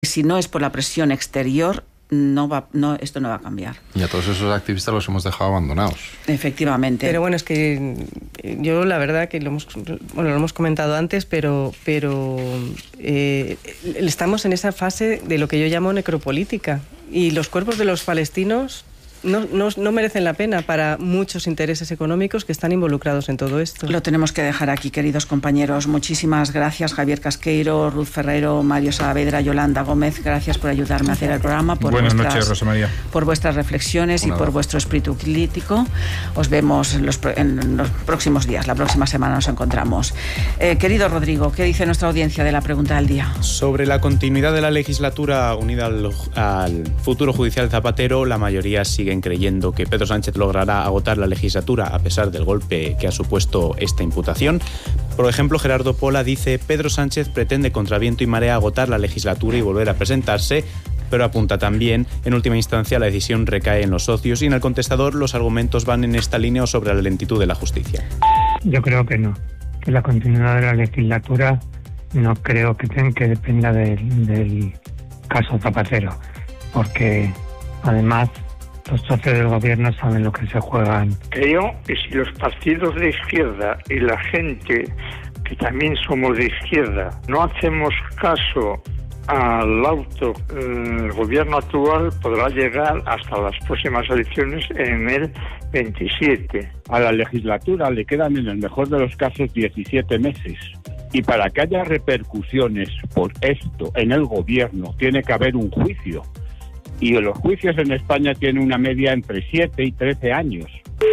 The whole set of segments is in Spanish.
Si no es por la presión exterior, esto no va a cambiar. Y a todos esos activistas los hemos dejado abandonados. Efectivamente. Pero bueno, es que yo la verdad que lo hemos comentado antes, pero estamos en esa fase de lo que yo llamo necropolítica. Y los cuerpos de los palestinos no merecen la pena para muchos intereses económicos que están involucrados en todo esto. Lo tenemos que dejar aquí, queridos compañeros. Muchísimas gracias, Javier Casqueiro, Ruth Ferrero, Mario Saavedra, Yolanda Gómez. Gracias por ayudarme a hacer el programa. Buenas noches, Rosa María. Por vuestras reflexiones y por vuestro espíritu crítico. Os vemos en los próximos días. La próxima semana nos encontramos. Querido Rodrigo, ¿qué dice nuestra audiencia de la pregunta del día? Sobre la continuidad de la legislatura unida al futuro judicial Zapatero, la mayoría siguen creyendo que Pedro Sánchez logrará agotar la legislatura a pesar del golpe que ha supuesto esta imputación. Por ejemplo, Gerardo Pola dice: Pedro Sánchez pretende contra viento y marea agotar la legislatura y volver a presentarse, pero apunta también, en última instancia, la decisión recae en los socios, y en el contestador los argumentos van en esta línea o sobre la lentitud de la justicia. Yo creo que no, que la continuidad de la legislatura no creo que dependa del caso Zapatero, porque además los socios del gobierno saben lo que se juegan. Creo que si los partidos de izquierda y la gente que también somos de izquierda no hacemos caso al el gobierno actual, podrá llegar hasta las próximas elecciones en el 27. A la legislatura le quedan en el mejor de los casos 17 meses. Y para que haya repercusiones por esto en el gobierno tiene que haber un juicio. Y los juicios en España tienen una media entre 7 y 13 años.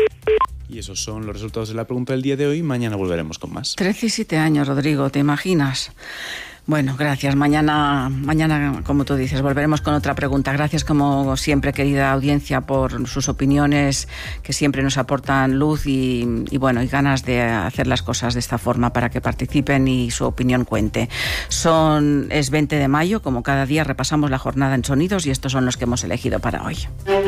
Y esos son los resultados de la pregunta del día de hoy. Mañana volveremos con más. 13 y 7 años, Rodrigo, ¿te imaginas? Bueno, gracias. Mañana, como tú dices, volveremos con otra pregunta. Gracias, como siempre, querida audiencia, por sus opiniones que siempre nos aportan luz y ganas de hacer las cosas de esta forma para que participen y su opinión cuente. Es 20 de mayo, como cada día repasamos la jornada en sonidos y estos son los que hemos elegido para hoy.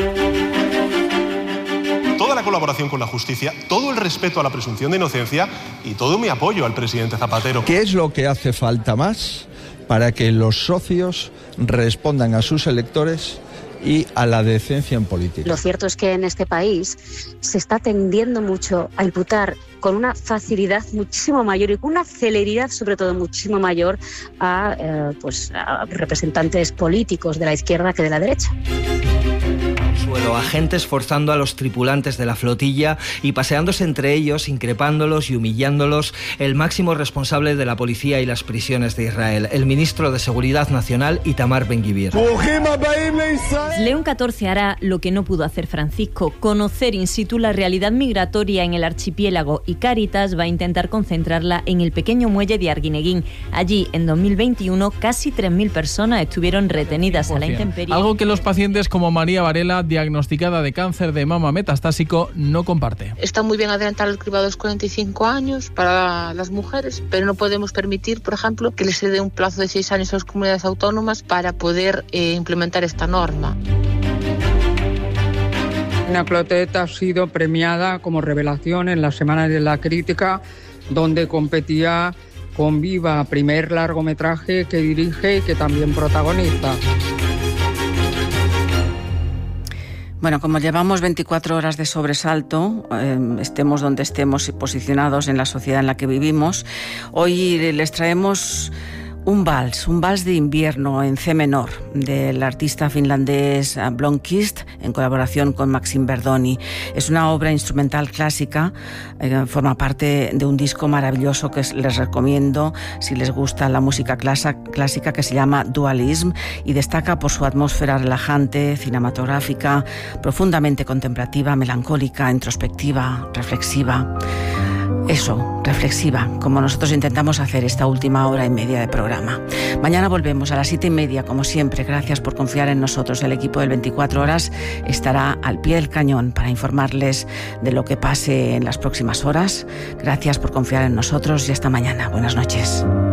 Toda la colaboración con la justicia, todo el respeto a la presunción de inocencia y todo mi apoyo al presidente Zapatero. ¿Qué es lo que hace falta más para que los socios respondan a sus electores y a la decencia en política? Lo cierto es que en este país se está tendiendo mucho a imputar con una facilidad muchísimo mayor y con una celeridad sobre todo muchísimo mayor a representantes políticos de la izquierda que de la derecha. Agentes forzando a los tripulantes de la flotilla y paseándose entre ellos, increpándolos y humillándolos, el máximo responsable de la policía y las prisiones de Israel, el ministro de Seguridad Nacional, Itamar Ben-Gvir. León XIV hará lo que no pudo hacer Francisco, conocer in situ la realidad migratoria en el archipiélago, y Cáritas va a intentar concentrarla en el pequeño muelle de Arguineguín. Allí, en 2021, casi 3.000 personas estuvieron retenidas a la intemperie. Algo que los pacientes como María Varela, diagnosticada de cáncer de mama metastásico, no comparte. Está muy bien adelantar el cribado a los 45 años para las mujeres, pero no podemos permitir, por ejemplo, que se dé un plazo de 6 años a las comunidades autónomas para poder implementar esta norma. Ana Clotet ha sido premiada como revelación en las Semanas de la Crítica, donde competía con Viva, primer largometraje que dirige y que también protagoniza. Bueno, como llevamos 24 horas de sobresalto, estemos donde estemos posicionados en la sociedad en la que vivimos, hoy les traemos un vals de invierno en C menor del artista finlandés Blomqvist en colaboración con Maxim Verdoni. Es una obra instrumental clásica, forma parte de un disco maravilloso que les recomiendo si les gusta la música clásica, que se llama Dualism, y destaca por su atmósfera relajante, cinematográfica, profundamente contemplativa, melancólica, introspectiva, reflexiva. Eso, reflexiva, como nosotros intentamos hacer esta última hora y media de programa. Mañana volvemos a las 7:30, como siempre. Gracias por confiar en nosotros. El equipo del 24 Horas estará al pie del cañón para informarles de lo que pase en las próximas horas. Gracias por confiar en nosotros y hasta mañana. Buenas noches.